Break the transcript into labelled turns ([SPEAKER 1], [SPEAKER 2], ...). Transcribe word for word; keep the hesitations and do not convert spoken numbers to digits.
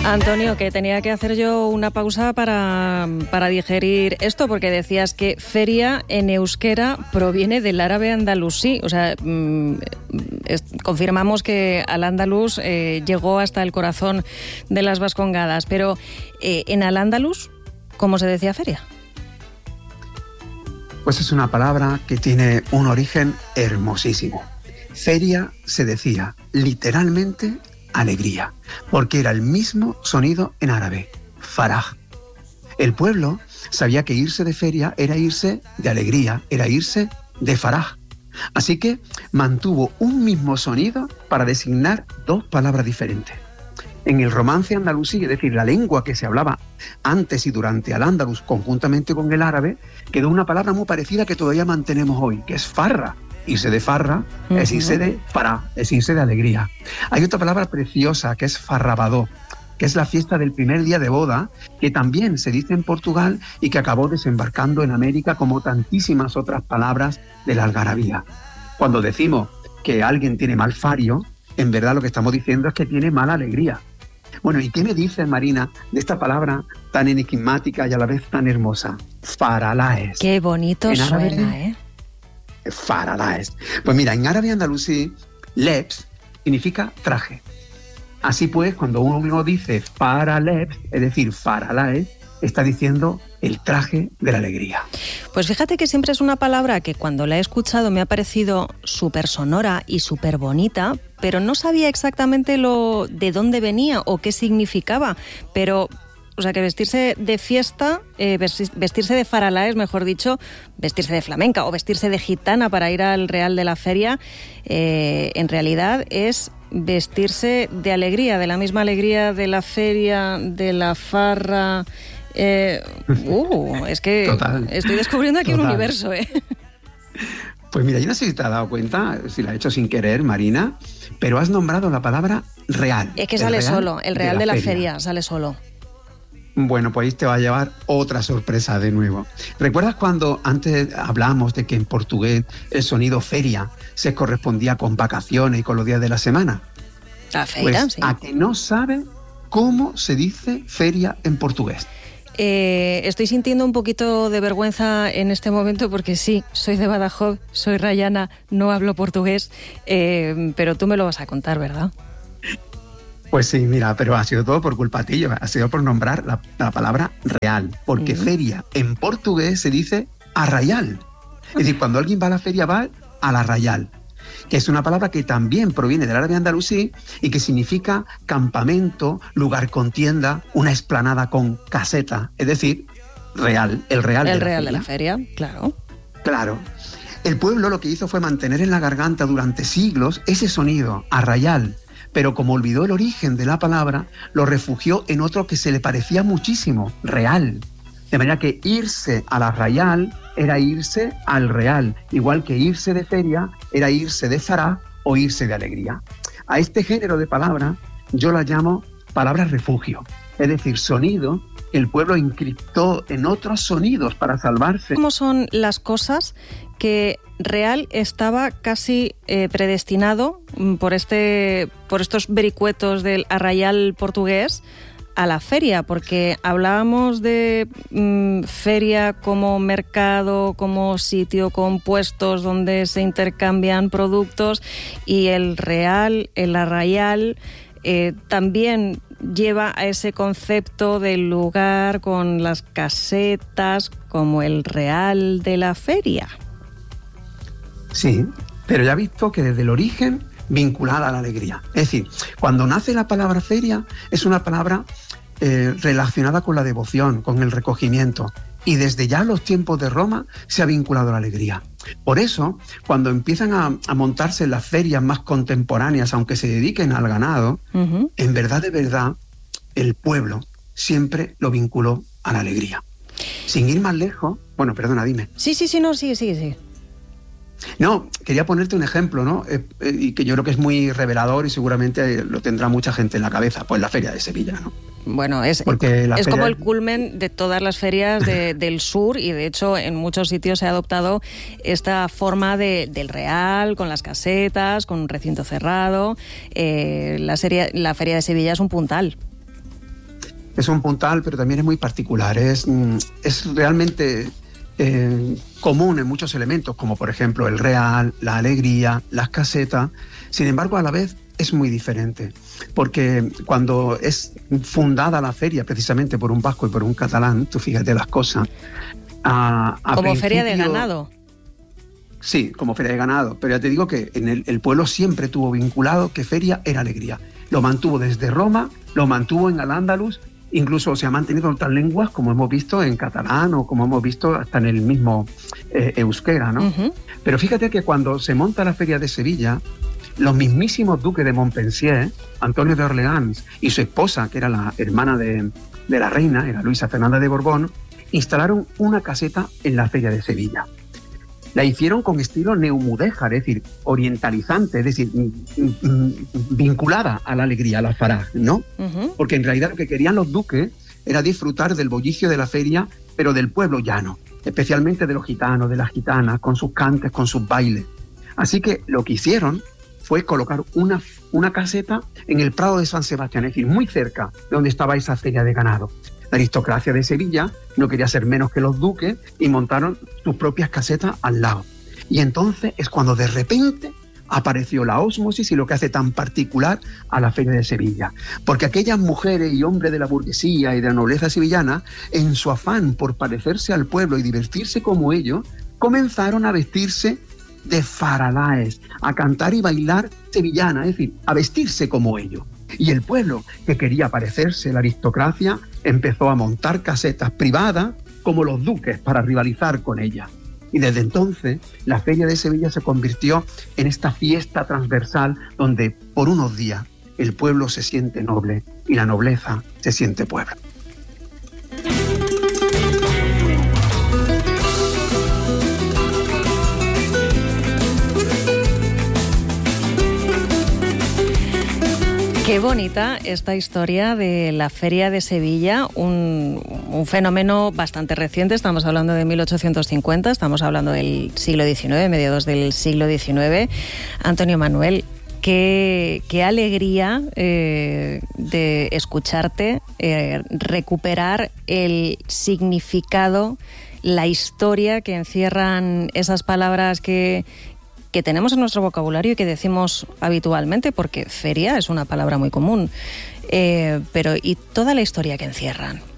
[SPEAKER 1] Antonio, que tenía que hacer yo una pausa para, para digerir esto, porque decías que feria en euskera proviene del árabe andalusí. O sea, mmm, es, confirmamos que al andaluz eh, llegó hasta el corazón de las vascongadas. Pero eh, en al andaluz, ¿cómo se decía feria?
[SPEAKER 2] Pues es una palabra que tiene un origen hermosísimo. Feria se decía literalmente alegría, porque era el mismo sonido en árabe, faraj. El pueblo sabía que irse de feria era irse de alegría, era irse de faraj. Así que mantuvo un mismo sonido para designar dos palabras diferentes. En el romance andalusí, es decir, la lengua que se hablaba antes y durante al andaluz conjuntamente con el árabe, quedó una palabra muy parecida que todavía mantenemos hoy, que es farra. Irse de farra uh-huh. es irse de fará, es irse de alegría. Hay otra palabra preciosa que es farrabadó, que es la fiesta del primer día de boda, que también se dice en Portugal y que acabó desembarcando en América como tantísimas otras palabras de la algarabía. Cuando decimos que alguien tiene mal fario, en verdad lo que estamos diciendo es que tiene mala alegría. Bueno, ¿y qué me dices, Marina, de esta palabra tan enigmática y a la vez tan hermosa? Faralaes.
[SPEAKER 1] Qué bonito suena, ¿eh?
[SPEAKER 2] Faralaes. Pues mira, en árabe andalusí, lebs significa traje. Así pues, cuando uno dice faralebs, es decir, faralaes, está diciendo el traje de la alegría.
[SPEAKER 1] Pues fíjate que siempre es una palabra que cuando la he escuchado me ha parecido súper sonora y súper bonita, pero no sabía exactamente lo de dónde venía o qué significaba, pero... O sea, que vestirse de fiesta, eh, vestirse de faralaes, mejor dicho, vestirse de flamenca o vestirse de gitana para ir al Real de la Feria, eh, en realidad es vestirse de alegría, de la misma alegría de la feria, de la farra. Eh, uh, es que total, estoy descubriendo aquí total. Un universo, ¿eh?
[SPEAKER 2] Pues mira, yo no sé si te has dado cuenta, si la he hecho sin querer, Marina, pero has nombrado la palabra real.
[SPEAKER 1] Es que sale solo, el Real de la, de la feria. feria sale solo.
[SPEAKER 2] Bueno, pues ahí te va a llevar otra sorpresa de nuevo. ¿Recuerdas cuando antes hablamos de que en portugués el sonido feria se correspondía con vacaciones y con los días de la semana?
[SPEAKER 1] La feria,
[SPEAKER 2] pues,
[SPEAKER 1] sí.
[SPEAKER 2] ¿a que no sabe cómo se dice feria en portugués?
[SPEAKER 1] Eh, estoy sintiendo un poquito de vergüenza en este momento porque sí, soy de Badajoz, soy rayana, no hablo portugués, eh, pero tú me lo vas a contar, ¿verdad?
[SPEAKER 2] Pues sí, mira, pero ha sido todo por culpa tuya, ha sido por nombrar la, la palabra real, porque uh-huh. feria en portugués se dice arraial. Es decir, cuando alguien va a la feria va a la arraial, que es una palabra que también proviene del árabe andalusí y que significa campamento, lugar con tienda, una explanada con caseta, es decir, real, el real
[SPEAKER 1] el
[SPEAKER 2] de la
[SPEAKER 1] real
[SPEAKER 2] feria.
[SPEAKER 1] de la feria, claro.
[SPEAKER 2] Claro. El pueblo lo que hizo fue mantener en la garganta durante siglos ese sonido, arraial, pero como olvidó el origen de la palabra, lo refugió en otro que se le parecía muchísimo, real. De manera que irse a la arraial era irse al real, igual que irse de feria era irse de fará o irse de alegría. A este género de palabras yo la llamo palabras refugio, es decir, sonido que el pueblo encriptó en otros sonidos para salvarse.
[SPEAKER 1] ¿Cómo son las cosas que real estaba casi eh, predestinado por, este, por estos vericuetos del arraial portugués a la feria? Porque hablábamos de mmm, feria como mercado, como sitio con puestos donde se intercambian productos, y el real, el arraial, eh, también lleva a ese concepto del lugar con las casetas como el real de la feria.
[SPEAKER 2] Sí, pero ya has visto que desde el origen vinculada a la alegría. Es decir, cuando nace la palabra feria es una palabra eh, relacionada con la devoción, con el recogimiento, y desde ya los tiempos de Roma se ha vinculado a la alegría. Por eso, cuando empiezan a, a montarse las ferias más contemporáneas, aunque se dediquen al ganado, uh-huh. en verdad, de verdad, el pueblo siempre lo vinculó a la alegría. Sin ir más lejos, bueno, perdona, dime.
[SPEAKER 1] Sí, sí, sí, no, sí, sí, sí.
[SPEAKER 2] No, quería ponerte un ejemplo, ¿no? Eh, eh, y que yo creo que es muy revelador y seguramente lo tendrá mucha gente en la cabeza, pues la Feria de Sevilla, ¿no?
[SPEAKER 1] Bueno, es, es como el culmen de todas las ferias de, del sur, y de hecho en muchos sitios se ha adoptado esta forma de, del real, con las casetas, con un recinto cerrado. Eh, la, serie, la Feria de Sevilla es un puntal.
[SPEAKER 2] Es un puntal, pero también es muy particular. Es, es realmente eh, común en muchos elementos, como por ejemplo el real, la alegría, las casetas. Sin embargo, a la vez es muy diferente, porque cuando es fundada la feria precisamente por un vasco y por un catalán, tú fíjate las cosas. A, a
[SPEAKER 1] como feria de ganado.
[SPEAKER 2] Sí, como feria de ganado, pero ya te digo que en el, el pueblo siempre tuvo vinculado que feria era alegría. Lo mantuvo desde Roma, lo mantuvo en Al-Ándalus, incluso se ha mantenido en otras lenguas, como hemos visto en catalán o como hemos visto hasta en el mismo eh, euskera, ¿no? Uh-huh. Pero fíjate que cuando se monta la feria de Sevilla, los mismísimos duques de Montpensier, Antonio de Orleans y su esposa, que era la hermana de, de la reina, era Luisa Fernanda de Borbón, instalaron una caseta en la feria de Sevilla. La hicieron con estilo neomudéjar, es decir, orientalizante, es decir, vinculada a la alegría, a la faraj, ¿no? Uh-huh. Porque en realidad lo que querían los duques era disfrutar del bullicio de la feria, pero del pueblo llano, especialmente de los gitanos, de las gitanas, con sus cantes, con sus bailes. Así que lo que hicieron fue colocar una, una caseta en el Prado de San Sebastián, es decir, muy cerca de donde estaba esa feria de ganado. La aristocracia de Sevilla no quería ser menos que los duques y montaron sus propias casetas al lado. Y entonces es cuando de repente apareció la ósmosis y lo que hace tan particular a la feria de Sevilla. Porque aquellas mujeres y hombres de la burguesía y de la nobleza sevillana, en su afán por parecerse al pueblo y divertirse como ellos, comenzaron a vestirse de faralaes, a cantar y bailar sevillana, es decir, a vestirse como ellos. Y el pueblo, que quería parecerse a la aristocracia, empezó a montar casetas privadas como los duques para rivalizar con ella. Y desde entonces la Feria de Sevilla se convirtió en esta fiesta transversal donde por unos días el pueblo se siente noble y la nobleza se siente pueblo.
[SPEAKER 1] Qué bonita esta historia de la Feria de Sevilla, un, un fenómeno bastante reciente, estamos hablando de mil ochocientos cincuenta, estamos hablando del siglo diecinueve, mediados del siglo diecinueve. Antonio Manuel, qué, qué alegría eh, de escucharte, eh, recuperar el significado, la historia que encierran esas palabras que... que tenemos en nuestro vocabulario y que decimos habitualmente, porque feria es una palabra muy común, eh, pero ¿y toda la historia que encierran?